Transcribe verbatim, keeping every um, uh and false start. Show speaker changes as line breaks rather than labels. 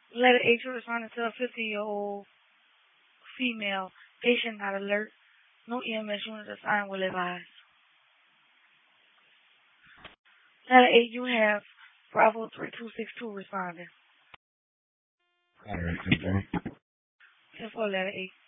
Letter eight, you responded to a fifty-year-old female patient not alert. No E M S unit assigned will advise. Letter eight, you have Bravo three two six two responding.
All right, okay.
Ten four, letter eight.